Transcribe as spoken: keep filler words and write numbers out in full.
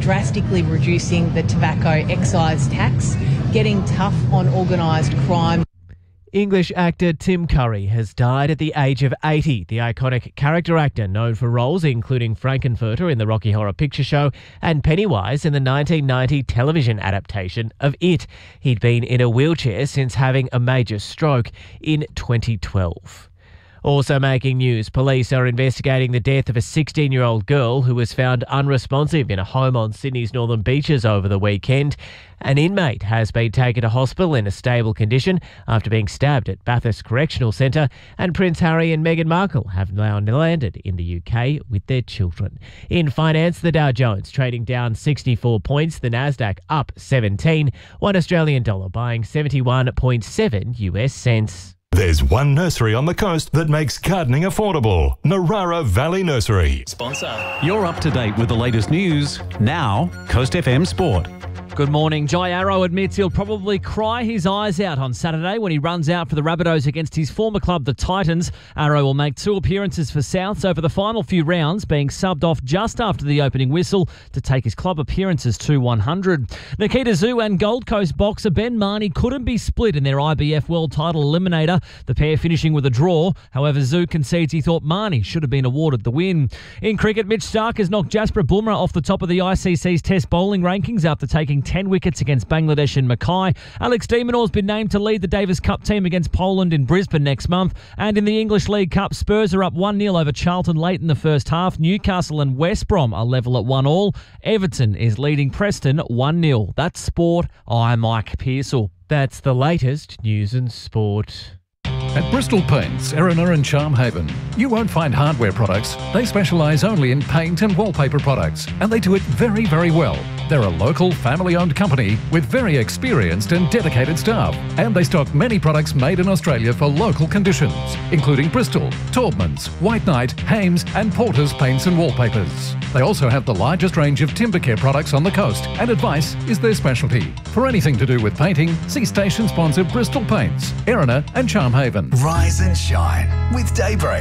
drastically reducing the tobacco excise tax, getting tough on organised crime. English actor Tim Curry has died at the age of eighty. The iconic character actor, known for roles including Frankenfurter in the Rocky Horror Picture Show and Pennywise in the nineteen ninety television adaptation of It. He'd been in a wheelchair since having a major stroke in twenty twelve. Also making news, police are investigating the death of a sixteen-year-old girl who was found unresponsive in a home on Sydney's northern beaches over the weekend. An inmate has been taken to hospital in a stable condition after being stabbed at Bathurst Correctional Centre, and Prince Harry and Meghan Markle have now landed in the U K with their children. In finance, the Dow Jones trading down sixty-four points, the Nasdaq up seventeen, one Australian dollar buying seventy-one point seven US cents. There's one nursery on the coast that makes gardening affordable. Narara Valley Nursery. Sponsor. You're up to date with the latest news. Now, Coast F M Sport. Good morning. Jai Arrow admits he'll probably cry his eyes out on Saturday when he runs out for the Rabbitohs against his former club, the Titans. Arrow will make two appearances for Souths over the final few rounds, being subbed off just after the opening whistle to take his club appearances to one hundred. Nikita Zhu and Gold Coast boxer Ben Marnie couldn't be split in their I B F World Title Eliminator, the pair finishing with a draw. However, Zhu concedes he thought Marnie should have been awarded the win. In cricket, Mitch Stark has knocked Jasprit Bumrah off the top of the I C C's Test bowling rankings after taking ten wickets against Bangladesh and Mackay. Alex de Minaur's been named to lead the Davis Cup team against Poland in Brisbane next month. And in the English League Cup, Spurs are up one nil over Charlton late in the first half. Newcastle and West Brom are level at one all. Everton is leading Preston one nil. That's sport. I'm Mike Pearsall. That's the latest news and sport. At Bristol Paints, Erina and Charmhaven, you won't find hardware products. They specialise only in paint and wallpaper products, and they do it very, very well. They're a local, family-owned company with very experienced and dedicated staff, and they stock many products made in Australia for local conditions, including Bristol, Taubmans, White Knight, Hames and Porter's paints and wallpapers. They also have the largest range of timber care products on the coast, and advice is their specialty. For anything to do with painting, see station sponsor Bristol Paints, Erina and Charmhaven. Rise and shine with Daybreak.